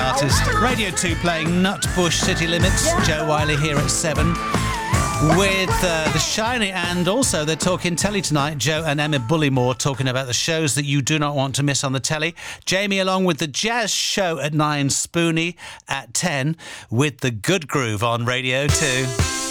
artist. Radio 2 playing Nutbush City Limits. Joe Wiley here at 7 with The Shiny, and also they're talking telly tonight. Joe and Emma Bullymore talking about the shows that you do not want to miss on the telly. Jamie along with the Jazz Show at 9, Spoonie at 10 with The Good Groove on Radio 2.